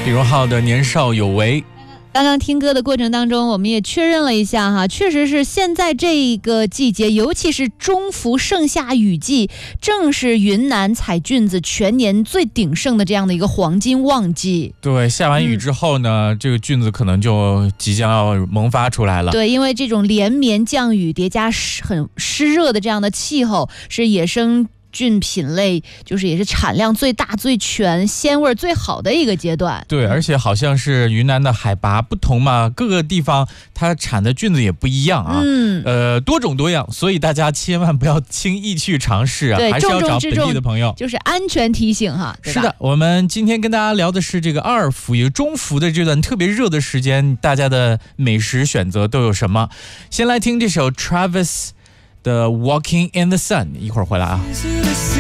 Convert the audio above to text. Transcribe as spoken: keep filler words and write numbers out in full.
李荣浩的年少有为。 刚刚听歌的过程当中，我们也确认了一下哈，确实是现在这个季节，尤其是中伏盛夏雨季，正是云南采菌子全年最鼎盛的这样的一个黄金旺季。 对，下完雨之后呢、嗯、这个菌子可能就即将要萌发出来了。 对，因为这种连绵降雨叠加很湿热的这样的气候，是野生菌品类就是也是产量最大最全鲜味最好的一个阶段。 对，而且好像是云南的海拔不同嘛，各个地方它产的菌子也不一样啊， 嗯， 呃，多种多样，所以大家千万不要轻易去尝试啊， 对， 还是要找本地的朋友， 就是安全提醒哈。 是的，我们今天跟大家聊的是这个二伏，也中伏的这段特别热的时间，大家的美食选择都有什么？先来听这首 Travis 的 Walking in the Sun， 一会儿回来啊。